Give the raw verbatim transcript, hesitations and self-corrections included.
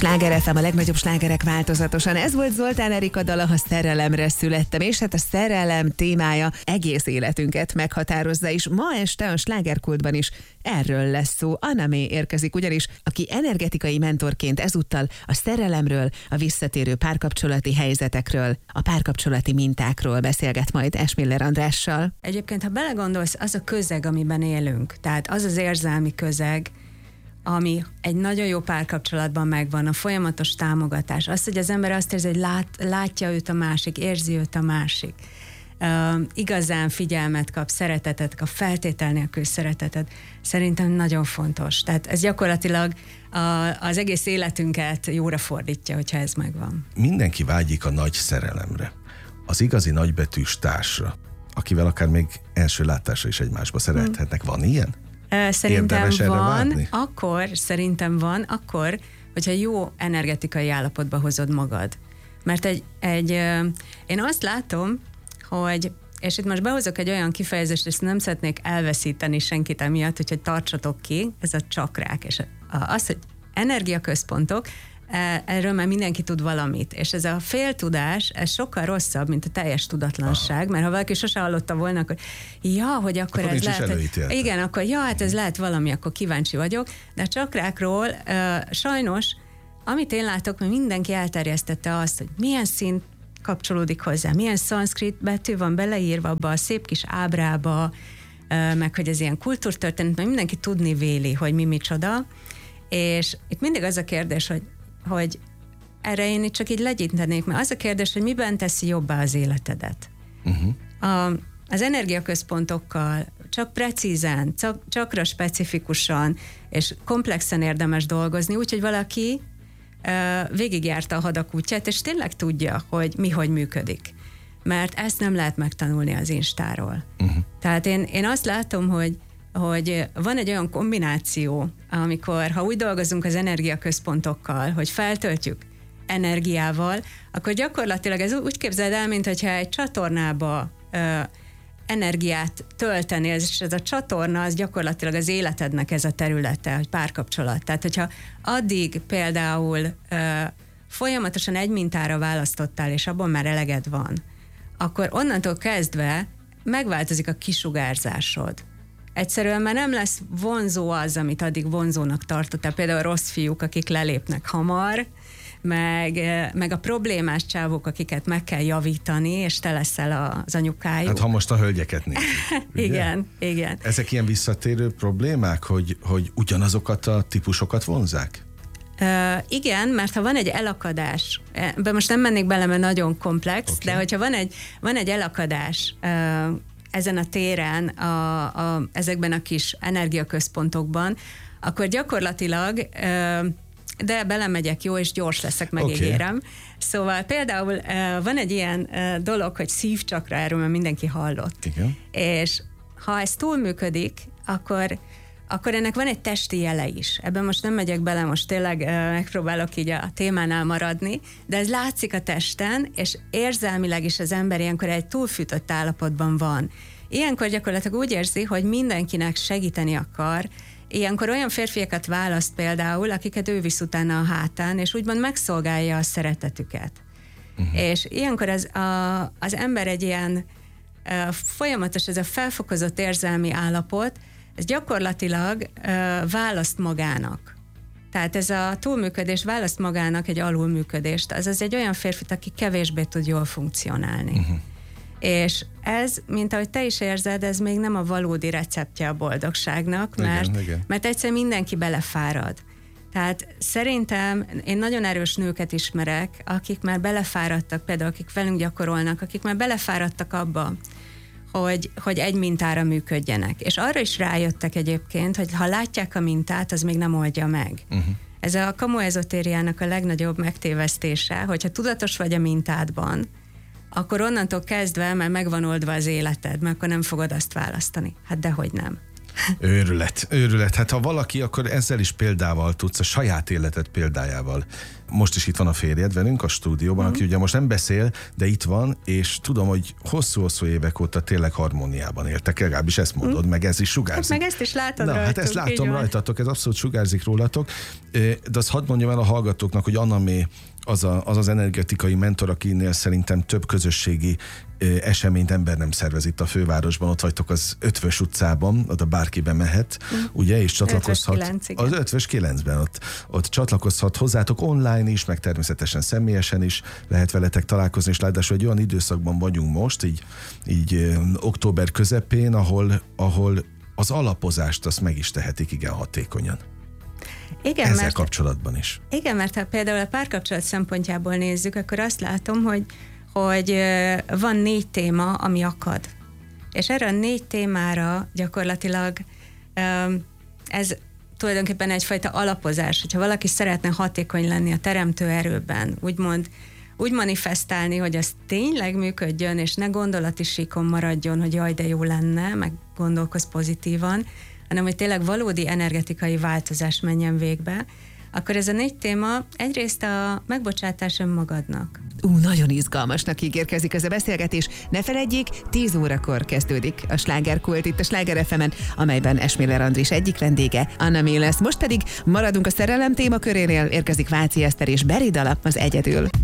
Sláger ef em, a legnagyobb slágerek változatosan. Ez volt Zoltán Erika dala, Ha szerelemre születtem, és hát a szerelem témája egész életünket meghatározza, és ma este a Slágerkultban is erről lesz szó. Anna May érkezik ugyanis, aki energetikai mentorként ezúttal a szerelemről, a visszatérő párkapcsolati helyzetekről, a párkapcsolati mintákról beszélget majd Esmiller Andrással. Egyébként, ha belegondolsz, az a közeg, amiben élünk, tehát az az érzelmi közeg, ami egy nagyon jó párkapcsolatban megvan, a folyamatos támogatás, az, hogy az ember azt érzi, hogy lát, látja őt a másik, érzi őt a másik, uh, igazán figyelmet kap, szeretetet kap, feltétel nélkül szeretetet, szerintem nagyon fontos. Tehát ez gyakorlatilag a, az egész életünket jóra fordítja, hogyha ez megvan. Mindenki vágyik a nagy szerelemre, az igazi nagybetűs társra, akivel akár még első látásra is egymásba szerethetnek. Van ilyen? Szerintem van, akkor, szerintem van, akkor, hogyha jó energetikai állapotba hozod magad. Mert egy, egy, én azt látom, hogy, és itt most behozok egy olyan kifejezést, és nem szeretnék elveszíteni senkit emiatt, úgyhogy tartsatok ki, ez a csakrák, és az, hogy energiaközpontok, erről már mindenki tud valamit, és ez a féltudás, ez sokkal rosszabb, mint a teljes tudatlanság, Aha. mert ha valaki sose hallotta volna, akkor ja, hogy akkor, akkor ez lehet, hogy, igen, akkor ja, hát ez lehet valami, akkor kíváncsi vagyok, de a csakrákról uh, sajnos, amit én látok, mert mindenki elterjesztette azt, hogy milyen szint kapcsolódik hozzá, milyen szanszkrit betű van beleírva abba a szép kis ábrába, uh, meg hogy ez ilyen kultúrtörténet, mert mindenki tudni véli, hogy mi micsoda, és itt mindig az a kérdés, hogy hogy erre én itt csak így legyintenék, mert az a kérdés, hogy miben teszi jobbá az életedet. Uh-huh. A, az energiaközpontokkal csak precízen, csak, csakra specifikusan és komplexen érdemes dolgozni, úgyhogy valaki uh, végigjárta a hadak útját, és tényleg tudja, hogy mi hogy működik. Mert ezt nem lehet megtanulni az Instáról. Uh-huh. Tehát én, én azt látom, hogy hogy van egy olyan kombináció, amikor, ha úgy dolgozunk az energiaközpontokkal, hogy feltöltjük energiával, akkor gyakorlatilag ez úgy képzeld el, mint hogyha egy csatornába ö, energiát töltenél, és ez a csatorna az gyakorlatilag az életednek ez a területe, hogy párkapcsolat. Tehát, hogyha addig például ö, folyamatosan egy mintára választottál, és abban már eleged van, akkor onnantól kezdve megváltozik a kisugárzásod. Egyszerűen már nem lesz vonzó az, amit addig vonzónak tartottál. Például a rossz fiúk, akik lelépnek hamar, meg, meg a problémás csávok, akiket meg kell javítani, és te leszel az anyukájuk. Hát ha most a hölgyeket nézzük. Igen, igen. Ezek ilyen visszatérő problémák, hogy, hogy ugyanazokat a típusokat vonzák? Uh, igen, mert ha van egy elakadás, be most nem mennék bele, mert nagyon komplex, okay. De hogyha van egy, van egy elakadás, uh, ezen a téren, a, a, ezekben a kis energiaközpontokban, akkor gyakorlatilag, de belemegyek, jó, és gyors leszek, megígérem. Okay. Szóval például van egy ilyen dolog, hogy szívcsakra, erről már mindenki hallott. Igen. És ha ez túlműködik, akkor, akkor ennek van egy testi jele is. Ebben most nem megyek bele, most tényleg megpróbálok így a témánál maradni, de ez látszik a testen, és érzelmileg is az ember ilyenkor egy túlfűtött állapotban van. Ilyenkor gyakorlatilag úgy érzi, hogy mindenkinek segíteni akar. Ilyenkor olyan férfiakat választ például, akiket ő visz utána a hátán, és úgymond megszolgálja a szeretetüket. Uh-huh. És ilyenkor az, a, az ember egy ilyen a, folyamatos, ez a felfokozott érzelmi állapot, ez gyakorlatilag uh, választ magának. Tehát ez a túlműködés választ magának egy alulműködést. Azaz egy olyan férfit, aki kevésbé tud jól funkcionálni. Uh-huh. És ez, mint ahogy te is érzed, ez még nem a valódi receptje a boldogságnak, mert, igen, igen. mert egyszer mindenki belefárad. Tehát szerintem én nagyon erős nőket ismerek, akik már belefáradtak, például akik velünk gyakorolnak, akik már belefáradtak abba, Hogy, hogy egy mintára működjenek. És arra is rájöttek egyébként, hogy ha látják a mintát, az még nem oldja meg. Uh-huh. Ez a kamu ezotériának a legnagyobb megtévesztése, hogyha tudatos vagy a mintádban, akkor onnantól kezdve már megvan oldva az életed, mert akkor nem fogod azt választani. Hát dehogy nem. Őrület, őrület. Hát ha valaki, akkor ezzel is példával tudsz, a saját életed példájával. Most is itt van a férjed velünk a stúdióban, mm. aki ugye most nem beszél, de itt van, és tudom, hogy hosszú-hosszú évek óta tényleg harmóniában éltek, legalábbis ezt mondod, mm. meg ez is sugárzik. Hát meg ezt is látod Na, rajtunk. Hát ezt látom rajtatok, ez abszolút sugárzik rólatok. De azt hadd mondjam el a hallgatóknak, hogy Anna-Mé az, a, az az energetikai mentor, akinél szerintem több közösségi ö, eseményt ember nem szervez itt a fővárosban, ott vagytok az Ötvös utcában, oda bárki bemehet, mm. ugye, és csatlakozhat. Az Ötvös kilencben ott, ott csatlakozhat hozzátok online is, meg természetesen személyesen is lehet veletek találkozni, és ráadásul egy olyan időszakban vagyunk most, így, így ö, október közepén, ahol, ahol az alapozást azt meg is tehetik igen hatékonyan. Igen, Ezzel mert, kapcsolatban is. Igen, mert ha például a párkapcsolat szempontjából nézzük, akkor azt látom, hogy, hogy van négy téma, ami akad. És erre a négy témára gyakorlatilag ez tulajdonképpen egyfajta alapozás, hogyha valaki szeretne hatékony lenni a teremtő erőben, úgymond úgy manifestálni, hogy az tényleg működjön, és ne gondolati síkon maradjon, hogy jaj, de jó lenne, meg gondolkozz pozitívan, hanem hogy tényleg valódi energetikai változás menjen végbe, akkor ez a négy téma egyrészt a megbocsátás önmagadnak. Ú, nagyon izgalmasnak ígérkezik ez a beszélgetés. Ne feledjék, tíz órakor kezdődik a Slágerkult itt a Sláger ef emen, amelyben Esmiller Andris egyik vendége, Anna-Mé lesz. Most pedig maradunk a szerelem témakörénél, érkezik Váci Eszter és Beri dala, az Egyedül.